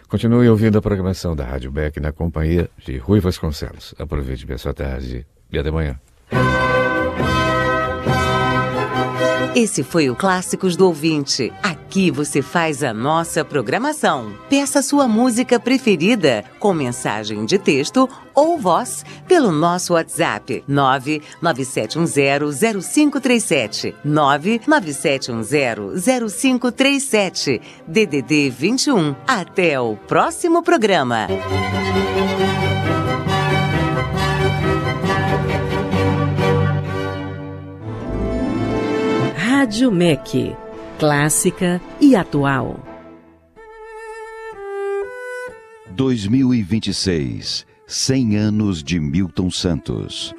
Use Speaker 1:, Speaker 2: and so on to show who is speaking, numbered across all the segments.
Speaker 1: Continue ouvindo a programação da Rádio MEC na companhia de Rui Vasconcelos. Aproveite bem a sua tarde e até amanhã.
Speaker 2: Esse foi o Clássicos do Ouvinte. Aqui você faz a nossa programação. Peça sua música preferida com mensagem de texto ou voz pelo nosso WhatsApp 997100537 997100537 DDD 21. Até o próximo programa.
Speaker 3: Rádio MEC, clássica e atual.
Speaker 4: 2026, 100 anos de Milton Santos.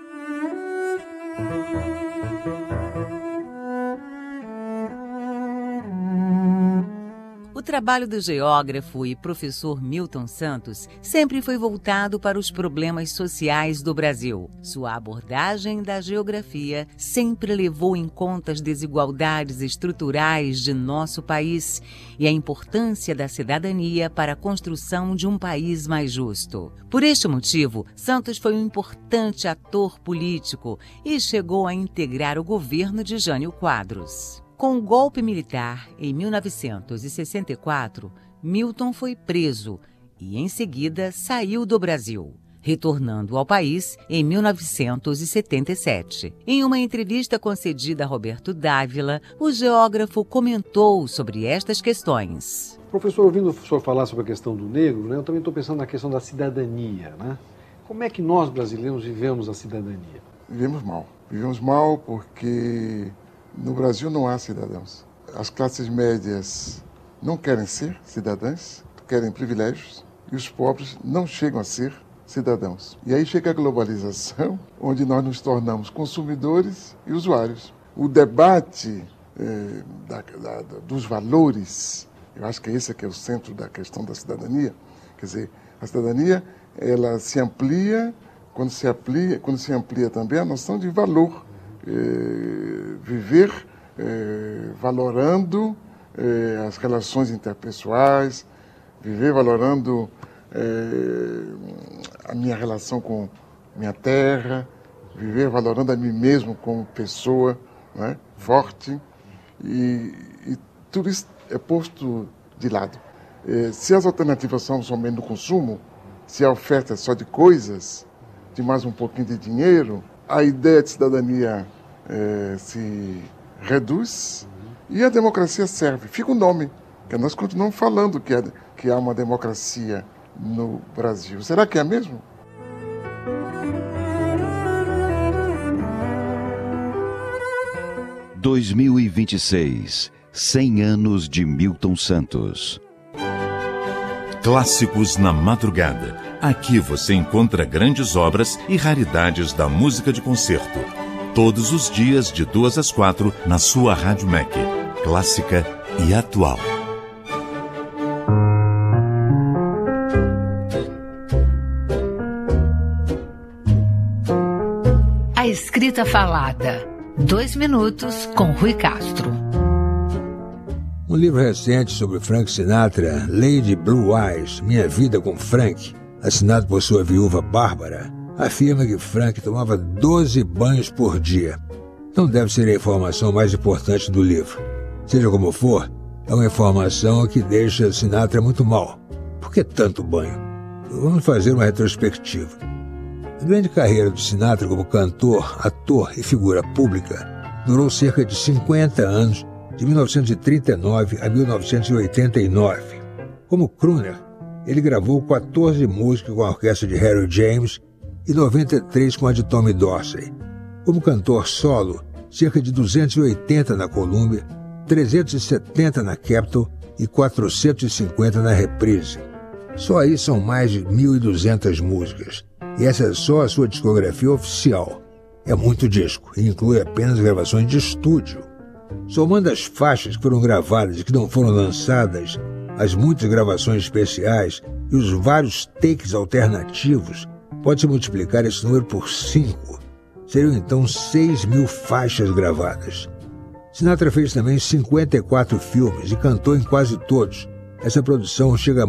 Speaker 2: O trabalho do geógrafo e professor Milton Santos sempre foi voltado para os problemas sociais do Brasil. Sua abordagem da geografia sempre levou em conta as desigualdades estruturais de nosso país e a importância da cidadania para a construção de um país mais justo. Por este motivo, Santos foi um importante ator político e chegou a integrar o governo de Jânio Quadros. Com o golpe militar, em 1964, Milton foi preso e, em seguida, saiu do Brasil, retornando ao país em 1977. Em uma entrevista concedida a Roberto Dávila, o geógrafo comentou sobre estas questões.
Speaker 5: Professor, ouvindo o senhor falar sobre a questão do negro, eu também estou pensando na questão da cidadania, Como é que nós, brasileiros, vivemos a cidadania?
Speaker 6: Vivemos mal. Vivemos mal porque no Brasil não há cidadãos. As classes médias não querem ser cidadãs, querem privilégios, e os pobres não chegam a ser cidadãos. E aí chega a globalização, onde nós nos tornamos consumidores e usuários. O debate dos valores, eu acho que esse é o centro da questão da cidadania. Quer dizer, a cidadania ela se amplia quando se amplia também a noção de valor. Viver valorando as relações interpessoais, viver valorando a minha relação com minha terra, viver valorando a mim mesmo como pessoa, forte, e tudo isso é posto de lado. Se as alternativas são somente no consumo, se a oferta é só de coisas, de mais um pouquinho de dinheiro, a ideia de cidadania se reduz e a democracia serve. Fica o nome, que nós continuamos falando que há uma democracia no Brasil. Será que é mesmo?
Speaker 4: – 2026, 100 anos de Milton Santos.
Speaker 7: Clássicos na madrugada. Aqui você encontra grandes obras e raridades da música de concerto. Todos os dias, de 2 às 4, na sua Rádio MEC. Clássica e atual.
Speaker 8: A escrita falada. 2 minutos com Rui Castro.
Speaker 9: Um livro recente sobre Frank Sinatra, Lady Blue Eyes, Minha Vida com Frank, assinado por sua viúva Bárbara, afirma que Frank tomava 12 banhos por dia. Não deve ser a informação mais importante do livro. Seja como for, é uma informação que deixa Sinatra muito mal. Por que tanto banho? Vamos fazer uma retrospectiva. A grande carreira de Sinatra como cantor, ator e figura pública durou cerca de 50 anos, de 1939 a 1989. Como crooner, ele gravou 14 músicas com a orquestra de Harry James e 93 com a de Tommy Dorsey. Como cantor solo, cerca de 280 na Columbia, 370 na Capitol e 450 na Reprise. Só aí são mais de 1.200 músicas. E essa é só a sua discografia oficial. É muito disco e inclui apenas gravações de estúdio. Somando as faixas que foram gravadas e que não foram lançadas, as muitas gravações especiais e os vários takes alternativos, pode-se multiplicar esse número por 5. Seriam então 6.000 faixas gravadas. Sinatra fez também 54 filmes e cantou em quase todos. Essa produção chega